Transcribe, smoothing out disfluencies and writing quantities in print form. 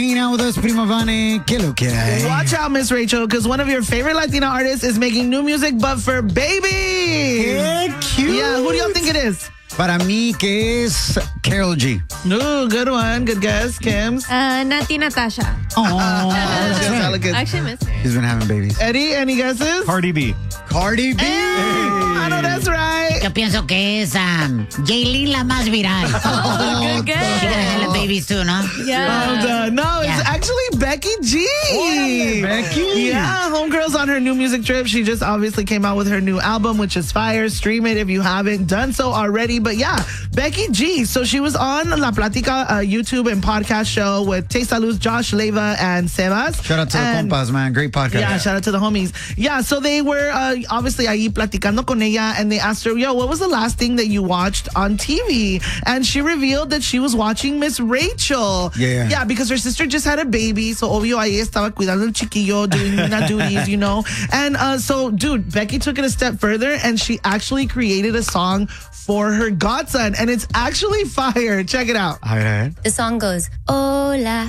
Hanging out with us, Prima Vane. ¿Qué lo que hay? Watch out, Miss Rachel, because one of your favorite Latina artists is making new music, but for baby. Qué cute. Yeah, who do y'all think it is? Para mí, que es Karol G. Ooh, good one. Good guess, Kim's. Nati Natasha. Oh, that's right. Elegant. Actually, miss her. She's been having babies. Eddie, any guesses? Cardi B. Cardi B. I know that's right. Yo pienso que es Jaylin la más viral. Good She guess. gotta have the babies too, no? Yeah. Well done. No, it's Yeah. actually Becky G. Becky. Yeah, homegirl's on her new music trip. She just obviously came out with her new album, which is fire. Stream it if you haven't done so already. But yeah, Becky G. So she was on La Platica YouTube and podcast show with Tay Salud, Josh Leva, and Sebas. Shout out to the compas, man. Great podcast. Yeah, shout out to the homies. Yeah, so they were obviously ahí platicando con ella, and they asked her, yo, what was the last thing that you watched on TV? And she revealed that she was watching Miss Rachel. Yeah. Yeah, because her sister just had a baby, so obvio ahí estaba cuidando el chiquillo, doing Nina duties, you know? And so, dude, Becky took it a step further, and she actually created a song for her godson, and it's actually fire. Check it out. A ver. The song goes, Hola,